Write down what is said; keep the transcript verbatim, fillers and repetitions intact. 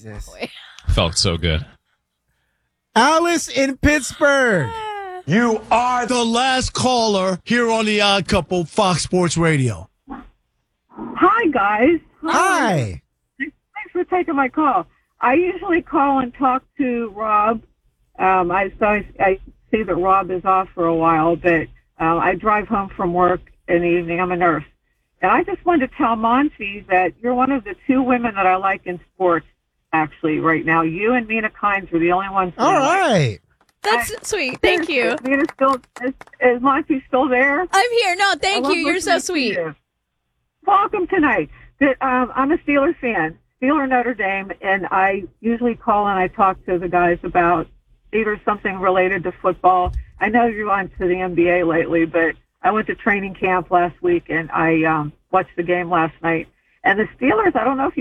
Jesus. Felt so good. Alice in Pittsburgh. You are the last caller here on the Odd Couple, Fox Sports Radio. Hi, guys. Hi. Thanks for taking my call. I usually call and talk to Rob. Um, I, so I, I see that Rob is off for a while, but uh, I drive home from work in the evening. I'm a nurse. And I just wanted to tell Monty that you're one of the two women that I like in sports, actually, right now. You and Mina Kynes are the only ones. All right. That's I, sweet. Thank you. Is, Mina still, is, is Monty still there? I'm here. No, thank you. You're so sweet. You. Welcome tonight. Um, I'm a Steelers fan, Steeler Notre Dame, and I usually call and I talk to the guys about either something related to football. I know you're on to the N B A lately, but I went to training camp last week and I um, watched the game last night. And the Steelers, I don't know if you